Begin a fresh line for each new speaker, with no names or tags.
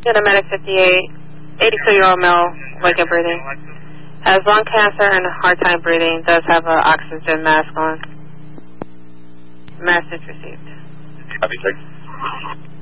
Get a medic 58, 82-year-old male, awake and breathing. Has lung cancer and a hard time breathing. Does have an oxygen mask on. Message received.
Copy, 6.